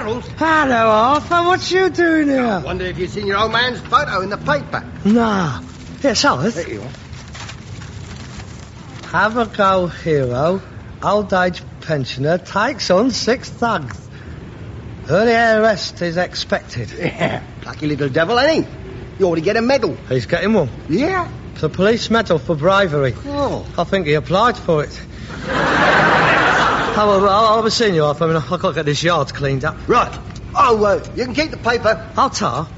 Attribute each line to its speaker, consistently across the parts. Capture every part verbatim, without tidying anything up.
Speaker 1: medals.
Speaker 2: Hello, Arthur. What you doing here?
Speaker 1: I wonder if you've seen your old man's photo in the paper.
Speaker 2: Nah. Yes, Alice.
Speaker 1: There you are.
Speaker 2: Have a go, hero. Old age pensioner takes on six thugs. Early arrest is expected.
Speaker 1: Yeah. Lucky little devil, ain't he? You ought to get a medal.
Speaker 2: He's getting one.
Speaker 1: Yeah.
Speaker 2: It's a police medal for bravery.
Speaker 1: Oh.
Speaker 2: I think he applied for it. Oh, well, I'll, I'll be seeing you off. I mean, I've got to get this yard cleaned up.
Speaker 1: Right. Oh, uh, you can keep the paper.
Speaker 2: I'll tar.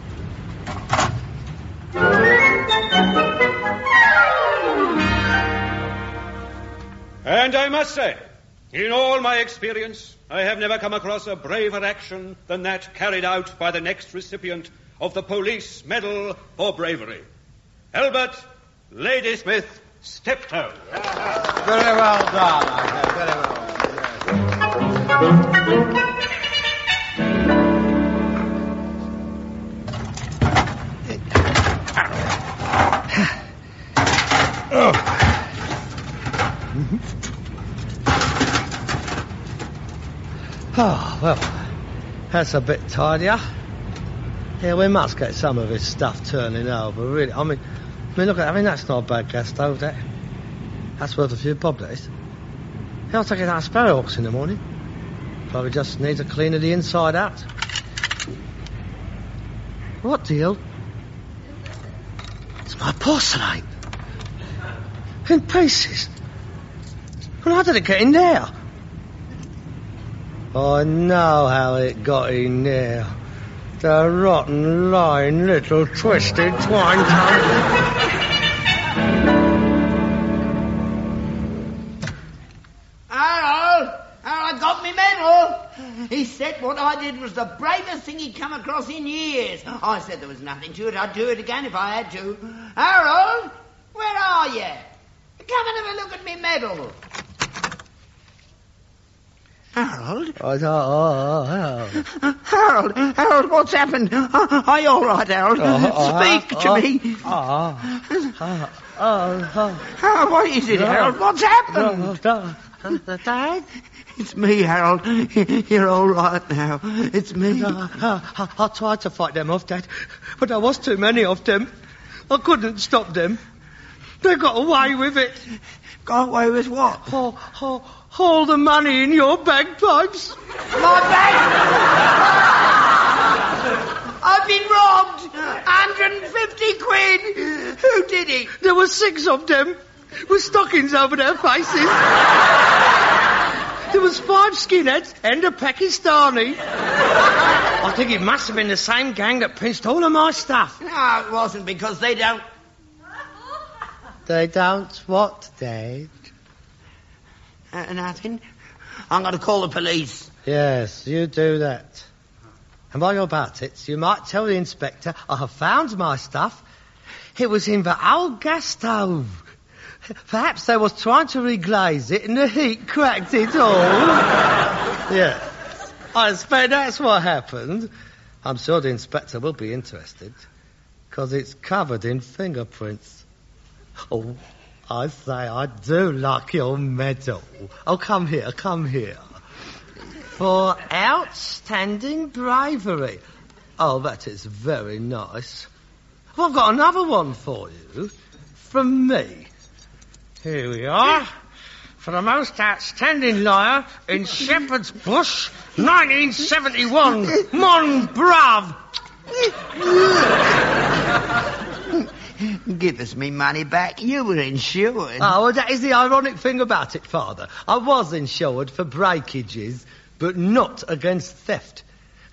Speaker 3: And I must say, in all my experience, I have never come across a braver action than that carried out by the next recipient of the Police Medal for Bravery. Albert Ladysmith Steptoe.
Speaker 1: Very well done, I say. Very well.
Speaker 2: Oh. Oh, well, that's a bit tidier. Yeah, we must get some of his stuff turning over, really. I mean, I mean, look, I mean, that's not a bad gas stove, that. That's worth a few bob, that is. Yeah, I'll take it out of Sparrowhawks in the morning. Probably just needs a clean of the inside out. What deal? It's my porcelain. In pieces. Well, how did it get in there? I know how it got in there. The rotten, lying, little, twisted twine tongue.
Speaker 4: Harold! Harold got me medal! He said what I did was the bravest thing he'd come across in years. I said there was nothing to it. I'd do it again if I had to. Harold! Where are you? Come and have a look at me medal. Harold?
Speaker 2: Oh, oh, oh, oh.
Speaker 4: Harold, Harold, what's happened? Are you all right, Harold?
Speaker 2: Oh,
Speaker 4: Speak
Speaker 2: oh,
Speaker 4: to
Speaker 2: oh,
Speaker 4: me.
Speaker 2: Oh, oh, oh, oh.
Speaker 4: Harold, what is it, Harold? What's happened?
Speaker 2: Oh, oh, Dad?
Speaker 4: It's me, Harold. You're all right now. It's me.
Speaker 2: Uh, uh, I, I tried to fight them off, Dad, but there was too many of them. I couldn't stop them. They got away with it.
Speaker 4: Got away with what?
Speaker 2: Oh, oh, all the money in your bagpipes.
Speaker 4: My bag? I've been robbed. one hundred fifty quid. Who did it?
Speaker 2: There were six of them with stockings over their faces. There was five skinheads and a Pakistani. I think it must have been the same gang that pinched all of my stuff.
Speaker 4: No, it wasn't, because they don't...
Speaker 2: They don't what, Dave?
Speaker 4: Uh, nothing. I'm going to call the police.
Speaker 2: Yes, you do that. And while you're about it, you might tell the inspector I have found my stuff. It was in the old gas stove. Perhaps they was trying to reglaze it and the heat cracked it all. Yeah. I expect that's what happened. I'm sure the inspector will be interested, because it's covered in fingerprints. Oh, I say, I do like your medal. Oh, come here, come here. For outstanding bravery. Oh, that is very nice. Well, I've got another one for you. From me. Here we are. For the most outstanding liar in Shepherd's Bush, nineteen seventy-one. Mon brav.
Speaker 4: Give us me money back. You were insured.
Speaker 2: Oh, well, that is the ironic thing about it, Father. I was insured for breakages, but not against theft.